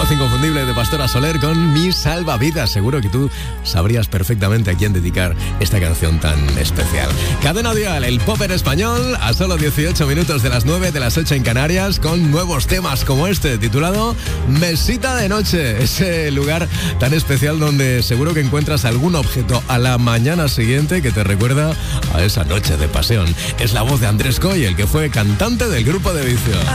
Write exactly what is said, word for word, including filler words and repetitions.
Voz inconfundible de Pastora Soler con Mi Salvavidas. Seguro que tú sabrías perfectamente a quién dedicar esta canción tan especial. Cadena Dial, el pop en español, a solo dieciocho minutos de las nueve, de las ocho en Canarias, con nuevos temas como este, titulado Mesita de Noche. Ese lugar tan especial donde seguro que encuentras algún objeto a la mañana siguiente que te recuerda a esa noche de pasión. Es la voz de Andrés Coy, el que fue cantante del grupo de Vicio.